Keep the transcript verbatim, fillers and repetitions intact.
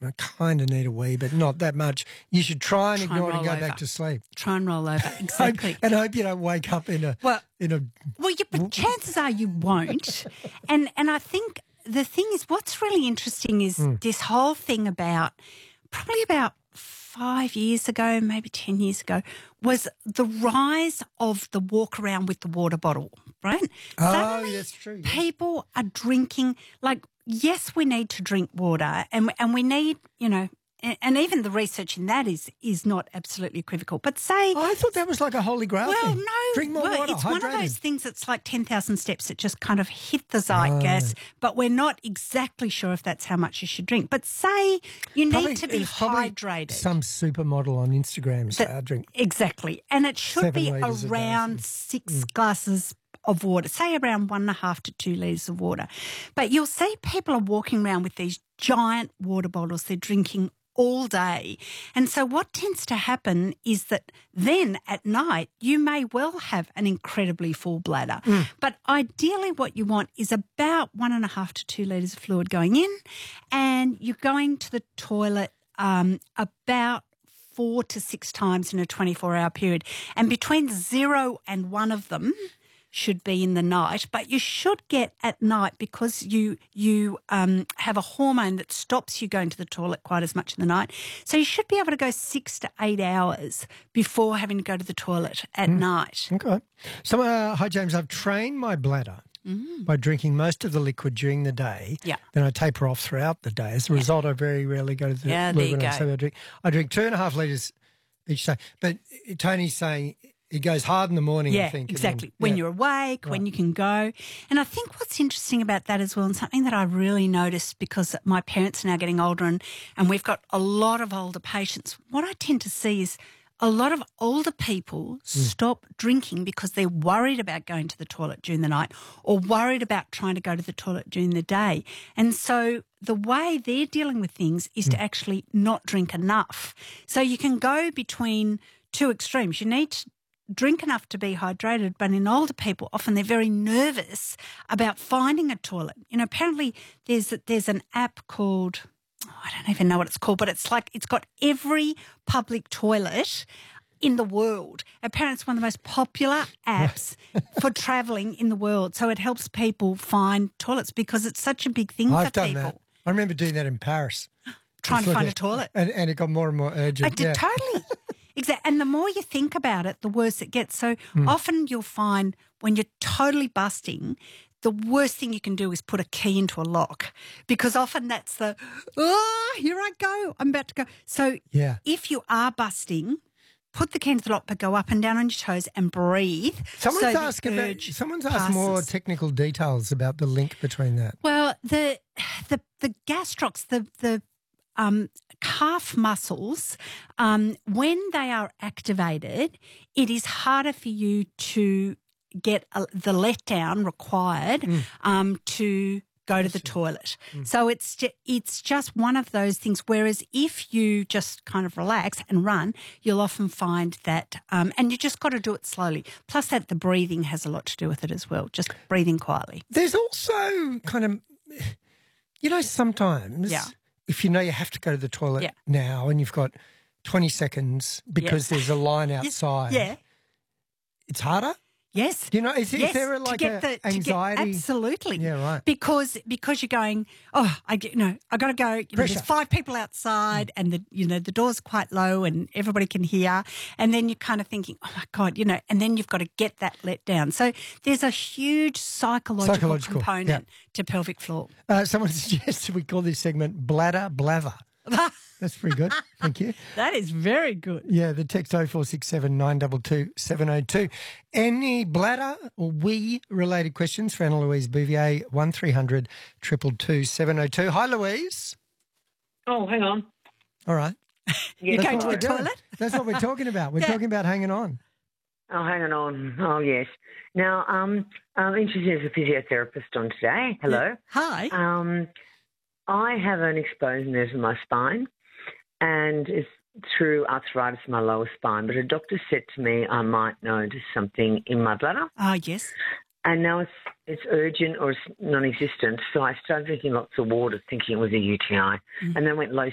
I kind of need a wee, but not that much. You should try and Try ignore and it and go roll back over. to sleep. Try and roll over. Exactly. and hope you don't wake up in a Well, in a. Well, yeah, but chances are you won't. and and I think the thing is, what's really interesting is Mm. this whole thing about probably about five years ago, maybe ten years ago, was the rise of the walk around with the water bottle, right? Oh, Suddenly, that's true. Yeah. people are drinking, like, yes, we need to drink water and and we need, you know, and, and even the research in that is is not absolutely equivocal. But say... I thought that was like a holy grail Well, thing. no. Drink more well, water, it's hydrated. one of those things that's like ten thousand steps that just kind of hit the zeitgeist, Oh. but we're not exactly sure if that's how much you should drink. But say you need Probably- to be it's probably hydrated. Some supermodel on Instagram say, That- I drink. Exactly. And it should Seven be litres a day, around so- six glasses of water, say around one and a half to two litres of water. But you'll see people are walking around with these giant water bottles. They're drinking all day. And so what tends to happen is that then at night you may well have an incredibly full bladder. Mm. But ideally what you want is about one and a half to two litres of fluid going in, and you're going to the toilet um, about four to six times in a twenty-four hour period. And between zero and one of them should be in the night, but you should get at night because you you um, have a hormone that stops you going to the toilet quite as much in the night. So you should be able to go six to eight hours before having to go to the toilet at Mm. night. Okay. So, uh, hi, James. I've trained my bladder Mm. by drinking most of the liquid during the day. Yeah. Then I taper off throughout the day. As a result, I very rarely go to the Yeah, there you loo when I go. say I drink. I drink two and a half litres each day. But Tony's saying it goes hard in the morning, Yeah, I think. and exactly. then- when yeah. you're awake, when Right. you can go. And I think what's interesting about that as well, and something that I really noticed because my parents are now getting older and, and we've got a lot of older patients, what I tend to see is a lot of older people stop drinking because they're worried about going to the toilet during the night or worried about trying to go to the toilet during the day. And so the way they're dealing with things is to actually not drink enough. So you can go between two extremes. You need to drink enough to be hydrated, but in older people, often they're very nervous about finding a toilet. You know, apparently there's there's an app called, oh, I don't even know what it's called, but it's like it's got every public toilet in the world. Apparently it's one of the most popular apps for travelling in the world. So it helps people find toilets because it's such a big thing I've for done people. that. I remember doing that in Paris. Trying to Just find a looking- toilet. And, and it got more and more urgent. I did yeah. totally. Exactly. And the more you think about it, the worse it gets. So often you'll find when you're totally busting, the worst thing you can do is put a key into a lock because often that's the, oh, here I go, I'm about to go. So Yeah. if you are busting, put the key into the lock but go up and down on your toes and breathe. Someone's so the asked about, urge someone's asked more passes. technical details about the link between that. Well, the the the gastrocs, the the um, calf muscles, um, when they are activated, it is harder for you to get a, the letdown required Mm. um, to go to the toilet. So it's ju- it's just one of those things. Whereas if you just kind of relax and run, you'll often find that, um, and you just got to do it slowly. Plus, that the breathing has a lot to do with it as well. Just breathing quietly. There's also kind of, you know, sometimes Yeah. if you know you have to go to the toilet Yeah. now and you've got twenty seconds because there's a line outside, Yeah. it's harder. Yes. You know, is, is Yes, there a, to like get a the, to get- anxiety? absolutely. Yeah, right. Because because you're going, oh, I get, you know, I got to go. You know, Pressure. there's five people outside, and the you know the door's quite low, and everybody can hear. And then you're kind of thinking, oh my god, you know, and then you've got to get that let down. So there's a huge psychological, Psychological, component to pelvic floor. Uh, someone suggested we call this segment bladder blather. That's pretty good. Thank you. That is very good. Yeah, the text oh four six seven nine two two seven oh two. Any bladder or wee related questions for Anna Louise Bouvier, one three hundred two two two seven oh two. Hi, Louise. Oh, hang on. All right. You Yes, going That's to what the we're doing. toilet? That's what we're talking about. We're Yeah. talking about hanging on. Oh, hanging on. Oh, yes. Now, um, I'm interested as a physiotherapist on today. Hello. Hi. Um, I have an exposed nerve in my spine, and it's through arthritis in my lower spine. But a doctor said to me I might notice something in my bladder, Oh yes. and now it's it's urgent or it's non-existent. So I started drinking lots of water, thinking it was a U T I, and then went low